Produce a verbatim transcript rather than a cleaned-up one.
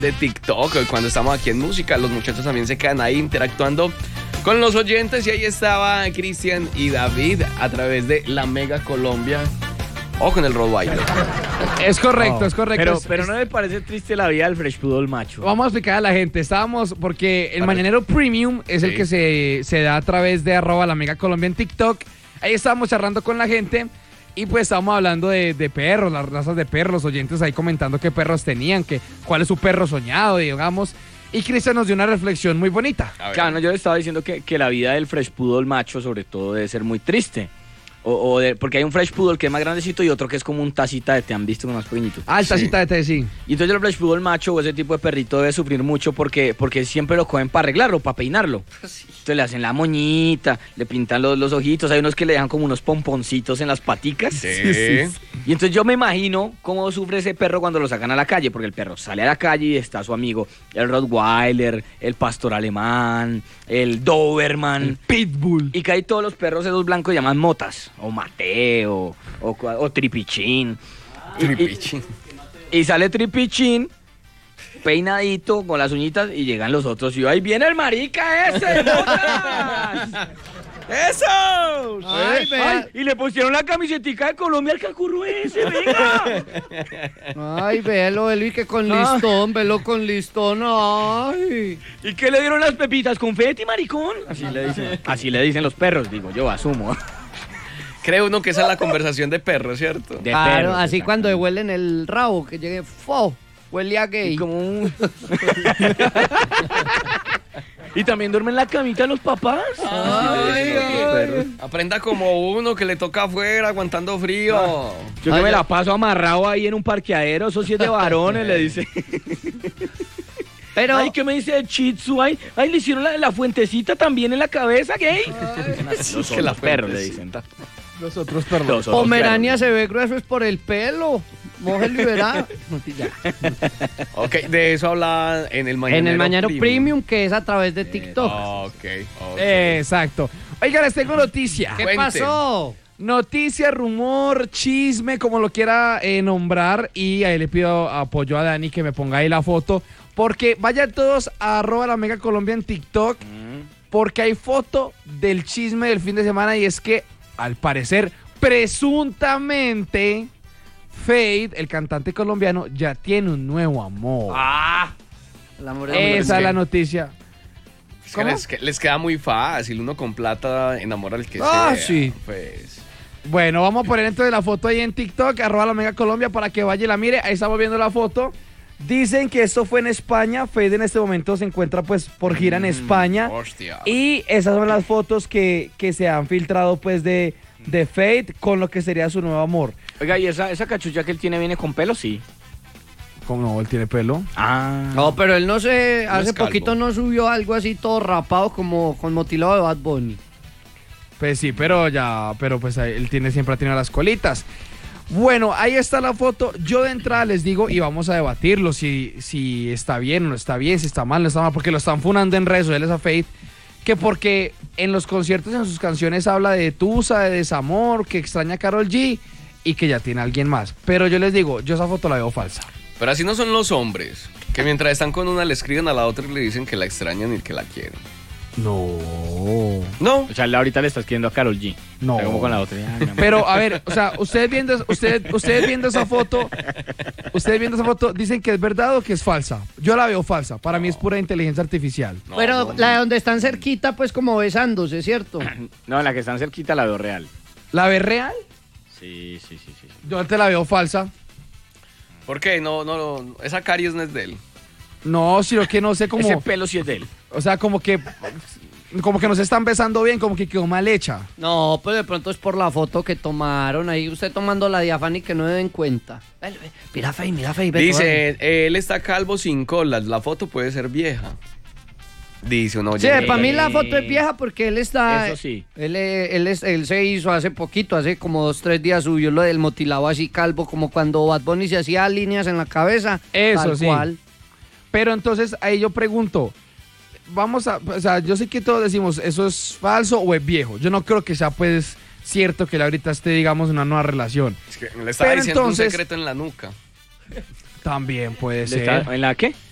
de TikTok, cuando estamos aquí en música, los muchachos también se quedan ahí interactuando con los oyentes y ahí estaba Cristian y David a través de la Mega Colombia o con el Rottweiler. Es correcto, oh, es correcto. Pero, es, pero es, no me parece triste la vida del Fresh Poodle macho. Vamos a explicar a la gente. Estábamos, porque el Para Mañanero Premium es sí. el que se, se da a través de arroba la Mega Colombia en TikTok. Ahí estábamos charlando con la gente y pues estábamos hablando de, de perros, las razas de perros, los oyentes ahí comentando qué perros tenían, que, cuál es su perro soñado, digamos. Y Cristian nos dio una reflexión muy bonita. Claro, no, yo le estaba diciendo que, que la vida del Fresh Poodle macho sobre todo debe ser muy triste. O, o de, porque hay un Fresh Poodle que es más grandecito y otro que es como un tacita de té, ¿han visto? Uno más pequeñito. Ah, el tacita sí. de té, sí. Y entonces el Fresh Poodle macho o ese tipo de perrito debe sufrir mucho porque, porque siempre lo cogen para arreglarlo, para peinarlo. Sí. Entonces le hacen la moñita, le pintan los, los ojitos, hay unos que le dejan como unos pomponcitos en las paticas. Sí. Y entonces yo me imagino cómo sufre ese perro cuando lo sacan a la calle, porque el perro sale a la calle y está su amigo, el Rottweiler, el pastor alemán, el Doberman, el Pitbull. Y que hay todos los perros esos blancos llaman motas, o Mateo, o, o Tripichín. Tripichín. Y, y, y sale Tripichín, peinadito, con las uñitas, y llegan los otros, y ahí viene el marica ese, motas. ¡Eso! Ay, Ay, y le pusieron la camisetica de Colombia al cacurro ese, venga. Ay, véalo, velo, y que con ah. listón, velo con listón, ay. ¿Y qué le dieron las pepitas? ¿Confeti, maricón? Así le dicen, así le dicen los perros, digo, yo asumo. Cree uno que esa es la conversación de perros, ¿cierto? De claro, perros, así cuando huelen el rabo, que llegue, ¡fo! Huele a gay. Y como un... Y también duermen en la camita los papás. Ay, ay. Aprenda como uno que le toca afuera aguantando frío. Ah, yo que ay, me la paso amarrado ahí en un parqueadero, eso sí es de varones, le dice. Pero... Ay, ¿qué me dice de Shih Tzu? Ay, ay, le hicieron la, la fuentecita también en la cabeza, gay. Ay, los que la perros le dicen. Los otros perros. Pomerania se ve grueso es por el pelo. Mójelo y verá. Ok, de eso habla en el Mañanero En el Mañanero Premium, Premium que es a través de TikTok. Eh, okay, ok, exacto. Oiga, les tengo noticia. ¿Qué Cuente. pasó? Noticia, rumor, chisme, como lo quiera eh, nombrar. Y ahí le pido apoyo a Dani que me ponga ahí la foto. Porque vayan todos a arroba la Mega Colombia en TikTok. Mm. Porque hay foto del chisme del fin de semana. Y es que, al parecer, presuntamente... Fade, el cantante colombiano, ya tiene un nuevo amor. ¡Ah! El amor Esa es, es la noticia. Es que les, les queda muy fácil, uno con plata enamora al que ah, sea. Sí. Pues. Bueno, vamos a poner entonces la foto ahí en TikTok, arroba la Mega Colombia, para que vaya y la mire. Ahí estamos viendo la foto. Dicen que esto fue en España. Fade en este momento se encuentra pues por gira en España. Mm, hostia. Y esas son las fotos que, que se han filtrado pues de, de Fade con lo que sería su nuevo amor. Oiga, ¿y esa, esa cachucha que él tiene viene con pelo? Sí. ¿Cómo no? ¿Él tiene pelo? Ah. No, pero él no se... No hace poquito no subió algo así todo rapado como con motilado de Bad Bunny. Pues sí, pero ya... Pero pues él tiene, siempre ha tenido las colitas. Bueno, ahí está la foto. Yo de entrada les digo, y vamos a debatirlo, si, si está bien o no está bien, si está mal o no está mal, porque lo están funando en redes sociales a Fade, que porque en los conciertos, en sus canciones habla de tusa, de desamor, que extraña a Karol G y que ya tiene a alguien más. Pero yo les digo, yo esa foto la veo falsa. Pero así no son los hombres, que mientras están con una le escriben a la otra y le dicen que la extrañan y que la quieren. No. No. O sea, él ahorita le está escribiendo a Karol G. No. Está como con la otra. Pero, a ver, o sea, ustedes viendo, usted, ustedes viendo esa foto, ustedes viendo esa foto, ¿dicen que es verdad o que es falsa? Yo la veo falsa. Para no. mí es pura inteligencia artificial. No, Pero no, la de donde están cerquita, pues como besándose, ¿cierto? No, la que están cerquita la veo real. ¿La ves real? Sí, sí, sí, sí. Yo te la veo falsa. ¿Por qué? No, no, no, esa caries no es de él. No, sino que no sé cómo... Ese pelo sí es de él. O sea, como que... Como que no se están besando bien, como que quedó mal hecha. No, pero de pronto es por la foto que tomaron. Ahí usted tomando la diafani que no den cuenta. Mira, Fey, mira, Fey. Dice, eh, él está calvo sin colas. La foto puede ser vieja. Dice uno. Sí, para mí la foto es vieja porque él está... Eso sí. Él, él, él, él se hizo hace poquito, hace como dos, tres días subió lo del motilado así calvo, como cuando Bad Bunny se hacía líneas en la cabeza. Eso tal sí. Cual. Pero entonces ahí yo pregunto, vamos a... O sea, yo sé que todos decimos, ¿eso es falso o es viejo? Yo no creo que sea pues cierto que él ahorita esté, digamos, en una nueva relación. Es que le estaba Pero diciendo entonces, un secreto en la nuca. También puede ser. ¿En la qué?